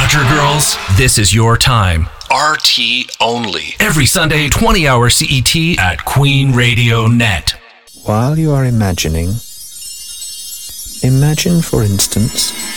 Roger girls, this is your time. RT only. Every Sunday, 20 hours CET at Queen Radio Net. While you are imagining, imagine, for instance,